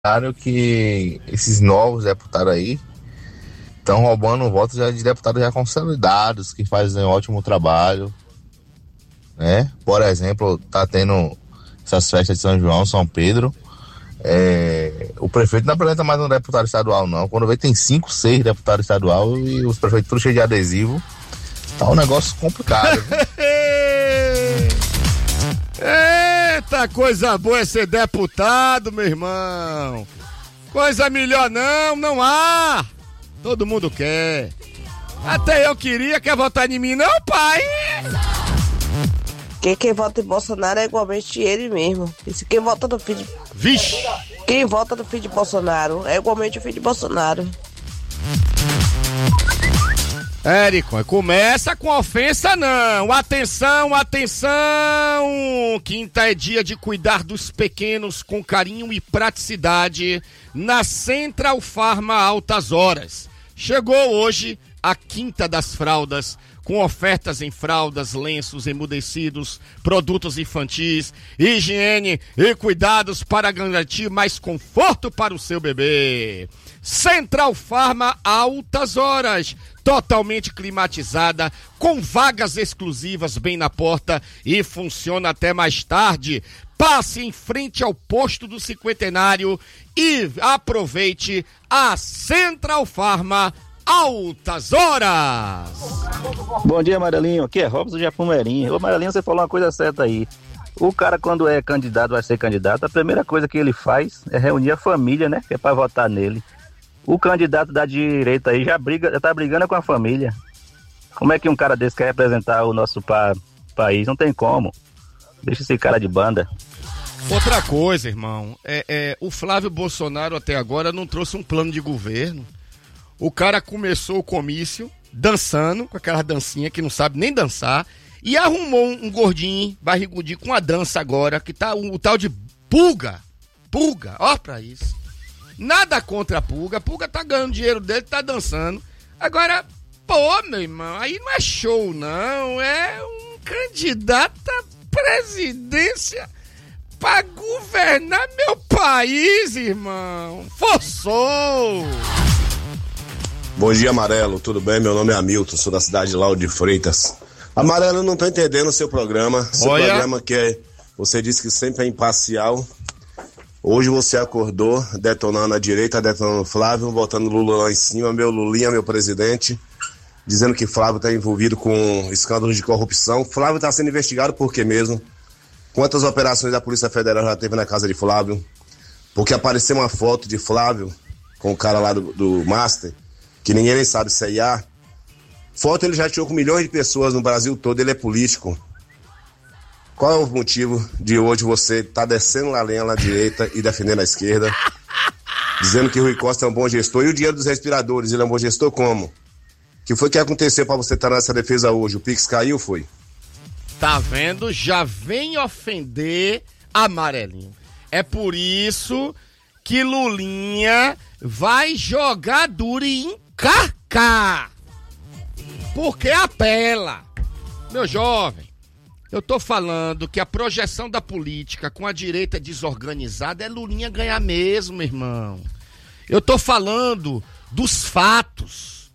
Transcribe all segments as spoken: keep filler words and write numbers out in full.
Claro que esses novos deputados aí estão roubando votos já de deputados já consolidados, que fazem um ótimo trabalho, né? Por exemplo, tá tendo essas festas de São João, São Pedro, é, o prefeito não apresenta mais um deputado estadual não, quando vê tem cinco, seis deputados estadual e os prefeitos tudo cheio de adesivo, tá um negócio complicado. Eita, coisa boa é ser deputado, meu irmão. Coisa melhor não, não há. Todo mundo quer. Até eu queria, quer votar em mim não, pai? Quem, quem vota em Bolsonaro é igualmente ele mesmo. E se quem vota no filho de... Vixe! Quem vota no filho de Bolsonaro é igualmente o filho de Bolsonaro. Érico, começa com ofensa não. Atenção, atenção! Quinta é dia de cuidar dos pequenos com carinho e praticidade na Central Farma Altas Horas. Chegou hoje a Quinta das Fraldas, com ofertas em fraldas, lenços emudecidos, produtos infantis, higiene e cuidados para garantir mais conforto para o seu bebê. Central Farma Altas Horas, totalmente climatizada, com vagas exclusivas bem na porta e funciona até mais tarde. Passe em frente ao posto do Cinquentenário e aproveite a Central Farma Altas Horas. Bom dia, Amarelinho. Aqui é Robson de Apumerim. Ô, Amarelinho, você falou uma coisa certa aí. O cara, quando é candidato, vai ser candidato, a primeira coisa que ele faz é reunir a família, né? Que é pra votar nele. O candidato da direita aí já briga, já tá brigando com a família. Como é que um cara desse quer representar o nosso pa- país? Não tem como. Deixa esse cara de banda. Outra coisa, irmão, é, é, o Flávio Bolsonaro até agora não trouxe um plano de governo. O cara começou o comício dançando, com aquela dancinha que não sabe nem dançar, e arrumou um, um gordinho, barrigudinho, com a dança agora, que tá o, o tal de Pulga. Pulga, ó pra isso. Nada contra a Pulga, a Pulga tá ganhando dinheiro dele, tá dançando. Agora, pô, meu irmão, aí não é show, não, é um candidato à presidência pra governar meu país, irmão. Forçou! Bom dia, Amarelo, tudo bem? Meu nome é Hamilton, sou da cidade de Lauro de Freitas. Amarelo, eu não tô entendendo o seu programa. Seu Olha. programa que é, você disse que sempre é imparcial. Hoje você acordou detonando a direita, detonando o Flávio, botando Lula lá em cima, meu Lulinha, meu presidente, dizendo que Flávio está envolvido com escândalos de corrupção. Flávio está sendo investigado por quê mesmo? Quantas operações da Polícia Federal já teve na casa de Flávio? Porque apareceu uma foto de Flávio com o cara lá do, do Master, que ninguém nem sabe se é I A. Foto ele já tirou com milhões de pessoas no Brasil todo, ele é político. Qual é o motivo de hoje você estar tá descendo a lenha na direita e defendendo a esquerda, dizendo que Rui Costa é um bom gestor? E o dinheiro dos respiradores, ele é um bom gestor como? O que foi que aconteceu para você estar tá nessa defesa hoje? O Pix caiu, foi? Tá vendo? Já vem ofender Amarelinho. É por isso que Lulinha vai jogar duro e encarcar. Porque apela. Meu jovem, eu tô falando que a projeção da política com a direita desorganizada é Lulinha ganhar mesmo, irmão. Eu tô falando dos fatos.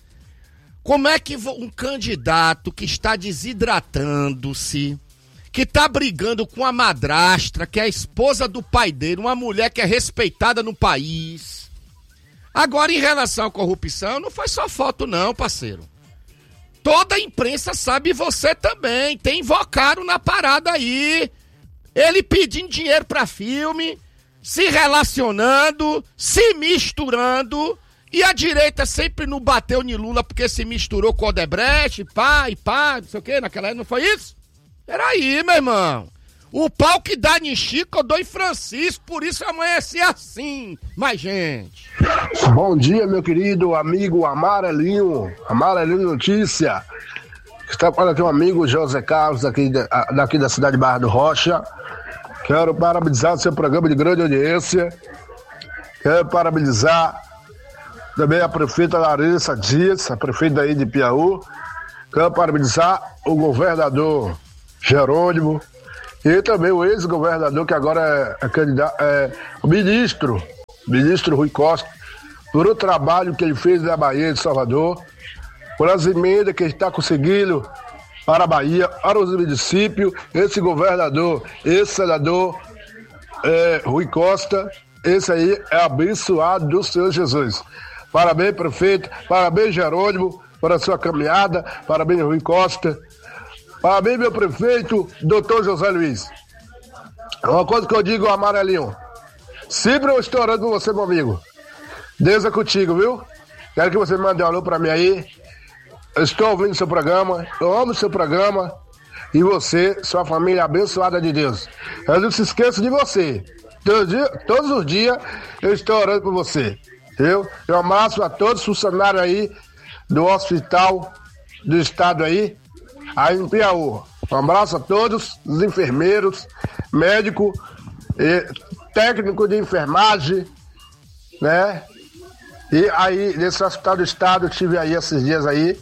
Como é que um candidato que está desidratando-se, que está brigando com a madrastra, que é a esposa do pai dele, uma mulher que é respeitada no país. Agora, em relação à corrupção, não foi só foto não, parceiro. Toda a imprensa sabe, você também, tem invocado na parada aí. Ele pedindo dinheiro pra filme, se relacionando, se misturando, e a direita sempre não bateu em Lula porque se misturou com o Odebrecht, pá, e pá, não sei o que, naquela época não foi isso? Peraí, meu irmão. O pau que dá em Chico, eu dou em Francisco, por isso amanheci assim. Mas, gente... Bom dia, meu querido amigo Amarelinho, Amarelinho Notícia. Está falando aqui um amigo José Carlos, daqui, daqui da cidade de Barra do Rocha. Quero parabenizar o seu programa de grande audiência. Quero parabenizar também a prefeita Larissa Dias, a prefeita aí de Piauí. Quero parabenizar o governador Jerônimo e também o ex-governador, que agora é, é candidato, é o ministro ministro Rui Costa, por o trabalho que ele fez na Bahia de Salvador, por as emendas que ele está conseguindo para a Bahia, para os municípios, esse governador, esse senador é, Rui Costa, esse aí é abençoado do Senhor Jesus. Parabéns, prefeito, parabéns, Jerônimo, por a sua caminhada, parabéns, Rui Costa, parabéns, meu prefeito, doutor José Luiz. Uma coisa que eu digo, Amarelinho, sempre eu estou orando por você, meu amigo. Deus é contigo, viu? Quero que você mande um alô pra mim aí. Eu estou ouvindo seu programa, eu amo seu programa. E você, sua família abençoada de Deus. Eu não se esqueço de você. Todos, dia, todos os dias eu estou orando por você. Entendeu? Um abraço a todos os funcionários aí do hospital do estado aí, aí em Piauí. Um abraço a todos os enfermeiros, médico, técnico de enfermagem, né? E aí, nesse hospital do estado, eu estive aí esses dias aí.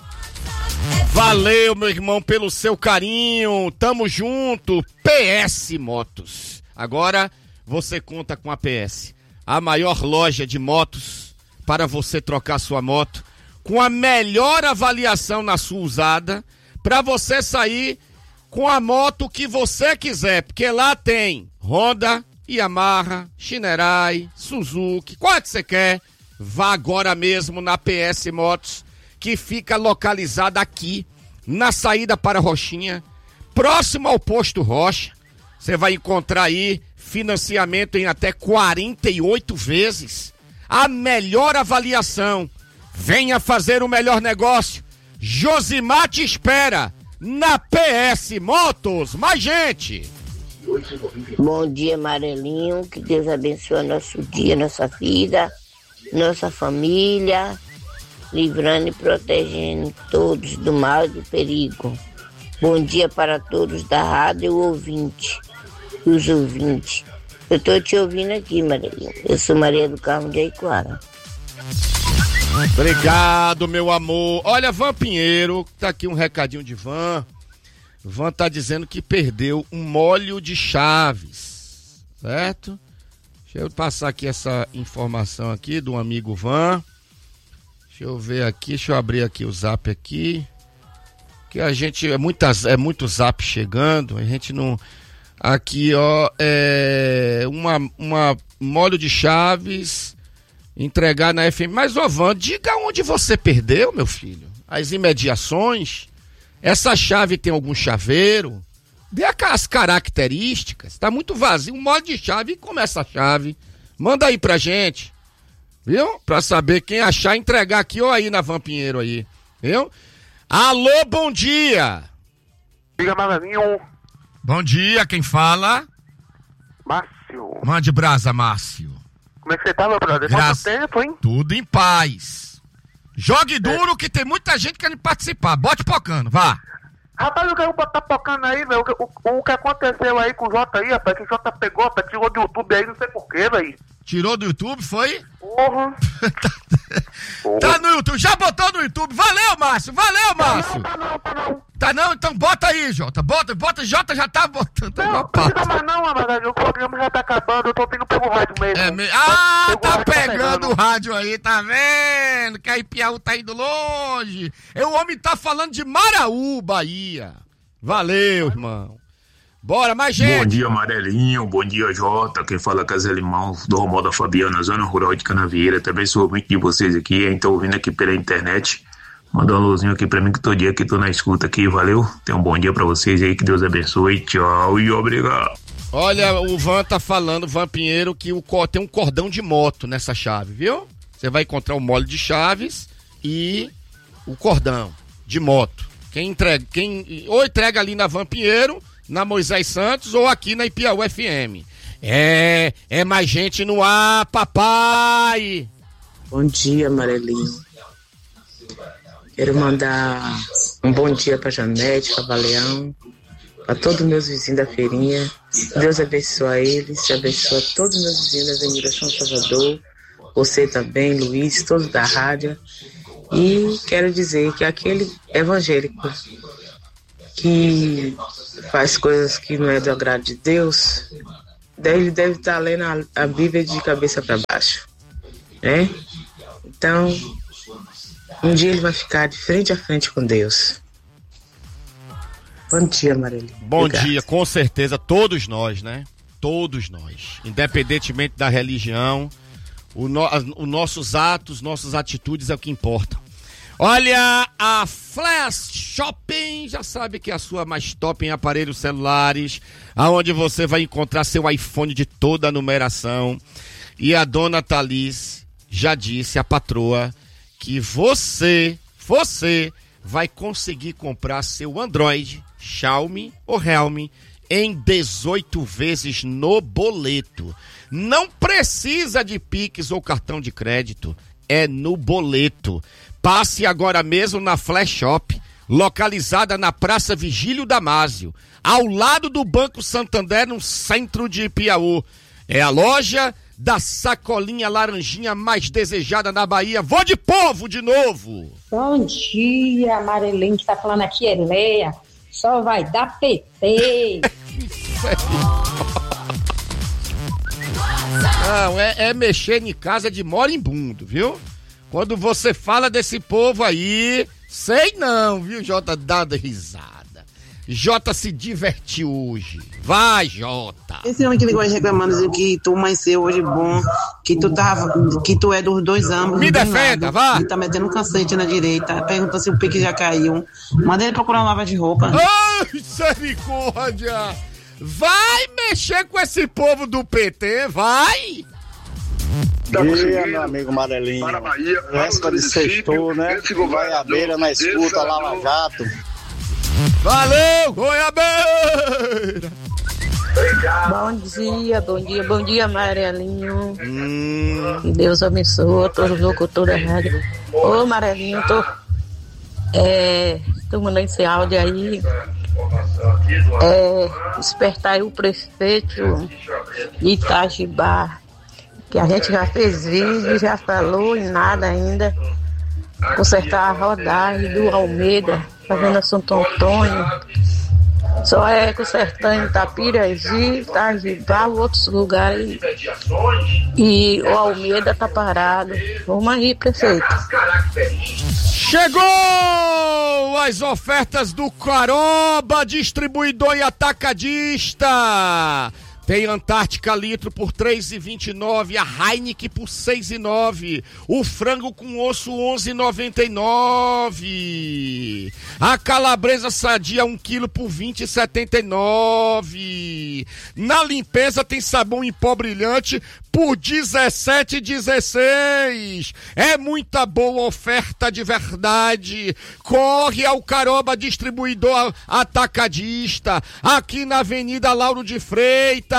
Valeu, meu irmão, pelo seu carinho. Tamo junto. P S Motos. Agora você conta com a P S, a maior loja de motos para você trocar sua moto com a melhor avaliação na sua usada, para você sair com a moto que você quiser, porque lá tem Honda, Yamaha, Shinerai, Suzuki, qual é que você quer? Vá agora mesmo na P S Motos, que fica localizada aqui, na saída para Rochinha, próximo ao posto Rocha. Você vai encontrar aí financiamento em até quarenta e oito vezes, a melhor avaliação. Venha fazer o melhor negócio. Josimar te espera na P S Motos. Mais gente! Bom dia, Amarelinho, que Deus abençoe nosso dia, nossa vida, nossa família, livrando e protegendo todos do mal e do perigo. Bom dia para todos da rádio e o ouvinte, os ouvintes. Eu estou te ouvindo aqui, Amarelinho. Eu sou Maria do Carmo de Aiquara. Obrigado, meu amor. Olha, Van Pinheiro, tá aqui um recadinho de Van. Van tá dizendo que perdeu um molho de chaves, certo? Deixa eu passar aqui essa informação aqui do amigo Van. Deixa eu ver aqui, deixa eu abrir aqui o zap aqui. Que a gente, é, muitas, é muito zap chegando, a gente não... Aqui, ó, é... Uma, uma molho de chaves... Entregar na F M. Mas, ô Van, diga onde você perdeu, meu filho. As imediações. Essa chave tem algum chaveiro? Dê as características. Tá muito vazio. Um molho de chave. E como é essa chave? Manda aí pra gente. Viu? Pra saber quem achar, entregar aqui ou aí na Van Pinheiro aí. Viu? Alô, bom dia. Diga, Maralinho. Bom dia, quem fala? Márcio. Mande brasa, Márcio. Como é que você tá, meu brother? Quanto tempo, hein? Tudo em paz. Jogue duro é. Que tem muita gente querendo participar. Bote pocando, vá. Rapaz, eu quero botar pocando aí, velho. O, o, o que aconteceu aí com o Jota aí, rapaz? Que o Jota pegou, rapaz, tirou do YouTube aí, não sei porquê, velho. Tirou do YouTube, foi? Porra. Tá no YouTube, já botou no YouTube. Valeu, Márcio, valeu, Márcio. Tá não, tá não, tá não. Tá não? Então bota aí, Jota. Bota, bota, Jota já tá botando. Não, não precisa mais não, Amaral. O programa já tá acabando, eu tô vindo pelo rádio mesmo. É me... Ah, Pegou tá pegando o rádio aí, tá vendo? Que a Ipiaú tá indo longe. E o homem tá falando de Maraú, Bahia. Valeu, irmão. Bora, mais gente. Bom dia, Amarelinho. Bom dia, Jota. Quem fala é Caselimão, do Romão da Fabiana, zona rural de Canavieira. Também sou ouvinte de vocês aqui, hein? Tô ouvindo aqui pela internet. Manda um alôzinho aqui pra mim que todo dia que tô na escuta aqui, valeu? Tenha um bom dia pra vocês aí, que Deus abençoe. Tchau e obrigado. Olha, o Van tá falando, Van Pinheiro, que o, tem um cordão de moto nessa chave, viu? Você vai encontrar o molho de chaves e o cordão de moto. Quem entrega, quem ou entrega ali na Van Pinheiro, na Moisés Santos ou aqui na Ipiaú F M. É, é mais gente no ar, papai! Bom dia, Amarelinho. Quero mandar um bom dia pra Janete, pra Baleão, pra todos os meus vizinhos da feirinha. Deus abençoe eles, abençoe todos os meus vizinhos da Avenida São Salvador, você também, Luiz, todos da rádio. E quero dizer que aquele evangélico que faz coisas que não é do agrado de Deus, Ele deve estar lendo a, a Bíblia de cabeça para baixo, né? Então, um dia ele vai ficar de frente a frente com Deus. Bom dia, Marília. Bom Obrigado. dia, com certeza, todos nós, né? Todos nós, independentemente da religião, o no, os nossos atos, nossas atitudes é o que importa. Olha, a Flash Shopping já sabe que é a sua mais top em aparelhos celulares, aonde você vai encontrar seu iPhone de toda a numeração. E a dona Thalis já disse, a patroa, que você, você vai conseguir comprar seu Android, Xiaomi ou Realme em dezoito vezes no boleto. Não precisa de Pix ou cartão de crédito, é no boleto. Passe agora mesmo na Flash Shop, localizada na Praça Vigílio Damásio, ao lado do Banco Santander, no centro de Piauí. É a loja da sacolinha laranjinha mais desejada na Bahia. Vou de povo de novo! Bom dia, Amarelinho, que tá falando aqui é Leia. Só vai dar P T. Não, é, é mexer em casa de moribundo, viu? Quando você fala desse povo aí, sei não, viu, Jota? Dada risada. Jota se divertiu hoje. Vai, Jota. Esse homem que ligou aí reclamando, dizendo que tu amanheceu hoje bom, que tu tava, que tu é dos dois ambos. Me defenda, vá. Ele tá metendo um cacete na direita, pergunta se o pique já caiu. Manda ele procurar uma lava de roupa. Ai, misericórdia. Vai mexer com esse povo do P T, vai. Bom dia, meu amigo Amarelinho. Essa de sextou, né? Goiabeira na escuta, Lava Jato. Valeu, Goiabeira! Bom dia, bom dia, bom dia, Amarelinho. Hum. Que Deus abençoe todos os locutores da rádio. Ô, Amarelinho, tô, é, tô mandando esse áudio aí. É, despertar aí o prefeito de Itajibá, que a gente já fez vídeo, já falou e nada ainda. Consertar a rodagem do Almeida, fazendo a Santo Antônio. Só é consertando Itapiraí, Itajibá, outros lugares. E o Almeida tá parado. Vamos aí, prefeito. Chegou as ofertas do Caroba, distribuidor e atacadista. Tem Antártica litro por três reais e vinte e nove centavos, a Heineken por seis reais e nove centavos, o frango com osso onze reais e noventa e nove centavos, a calabresa sadia um quilo por vinte reais e setenta e nove centavos. Na limpeza tem sabão em pó brilhante por dezessete reais e dezesseis centavos. É muita boa oferta de verdade. Corre ao Caroba Distribuidor Atacadista, aqui na Avenida Lauro de Freitas.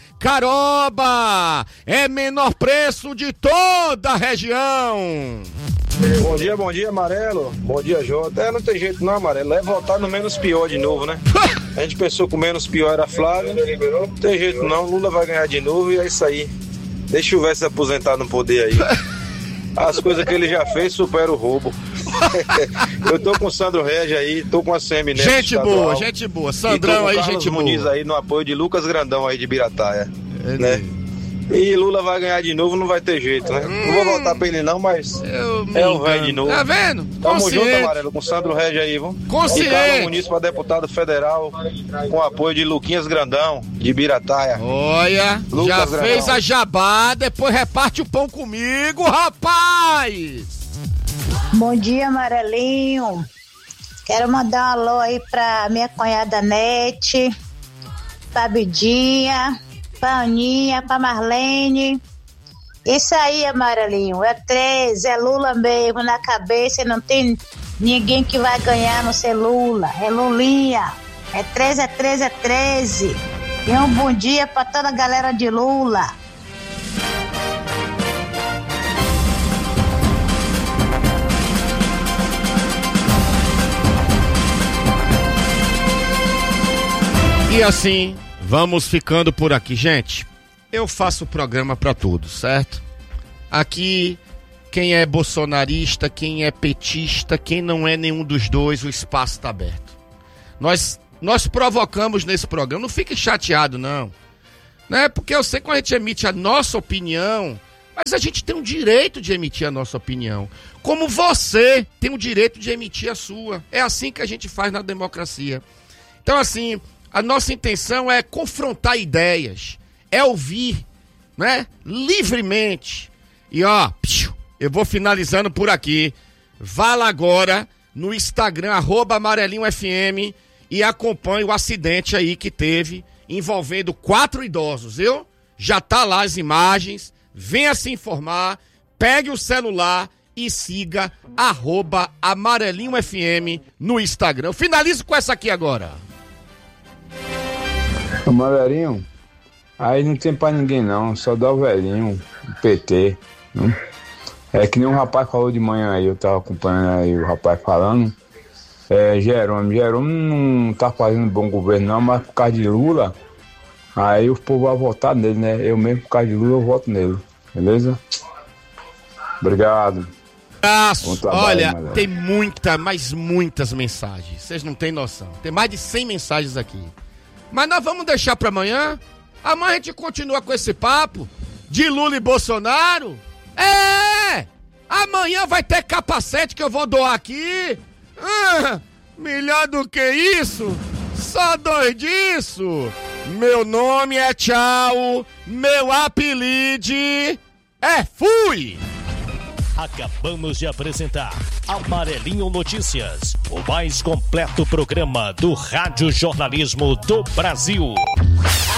Caroba é menor preço de toda a região. Bom dia, bom dia, Amarelo. Bom dia, Jota. É, não tem jeito não, Amarelo. É voltar no menos pior de novo, né? A gente pensou que o menos pior era Flávio. Não tem jeito não. Lula vai ganhar de novo e é isso aí. Deixa o Vélez se aposentar no poder aí. As coisas que ele já fez superam o roubo. Eu tô com o Sandro Regis aí, tô com a C M Neto. Gente boa, gente boa. Sandrão aí, gente boa. Muniz aí no apoio de Lucas Grandão aí de Birataia, é, né? E Lula vai ganhar de novo, não vai ter jeito, né? Hum, não vou votar pra ele não, mas é o velho de novo. Tá vendo? Tamo junto, Amarelo, com o Sandro Regis aí, vamos. Consciente. E Carlos Muniz pra deputado federal, com apoio de Luquinhas Grandão, de Birataia. Olha, Lucas já Grandão. Fez a jabá, depois reparte o pão comigo, rapaz! Bom dia, Amarelinho. Quero mandar um alô aí pra minha cunhada Nete, pra Bidinha, pra Aninha, pra Marlene. Isso aí, Amarelinho, é treze, é Lula mesmo na cabeça, não tem ninguém que vai ganhar no ser Lula, é Lulinha, é treze, é treze, é treze. E um bom dia pra toda a galera de Lula. E assim, vamos ficando por aqui, gente. Eu faço o programa para todos, certo? Aqui, quem é bolsonarista, quem é petista, quem não é nenhum dos dois, o espaço está aberto. Nós, nós provocamos nesse programa, não fique chateado não. né? Porque eu sei que quando a gente emite a nossa opinião, mas a gente tem o direito de emitir a nossa opinião. Como você tem o direito de emitir a sua. É assim que a gente faz na democracia. Então, assim, a nossa intenção é confrontar ideias, é ouvir, né? Livremente. E ó, eu vou finalizando por aqui. Vá lá agora no Instagram, arroba Amarelinho F M, e acompanhe o acidente aí que teve envolvendo quatro idosos, viu? Já tá lá as imagens, venha se informar, pegue o celular e siga arroba Amarelinho F M no Instagram. Eu finalizo com essa aqui agora. Amarelinho, aí não tem pra ninguém não, só dá o velhinho, o P T, não? É que nem um rapaz falou de manhã aí, eu tava acompanhando aí o rapaz falando, é, Jerônimo, Jerônimo não tá fazendo bom governo não, mas por causa de Lula, aí o povo vai votar nele, né? Eu mesmo, por causa de Lula, eu voto nele, beleza? Obrigado. Abraço. Olha, aí, tem muita, mas muitas mensagens, vocês não têm noção, tem mais de cem mensagens aqui. Mas nós vamos deixar pra amanhã, amanhã a gente continua com esse papo de Lula e Bolsonaro. É! Amanhã vai ter capacete que eu vou doar aqui. Ah, melhor do que isso, só dois disso. Meu nome é tchau, meu apelido é fui. Acabamos de apresentar Amarelinho Notícias, o mais completo programa do rádio jornalismo do Brasil.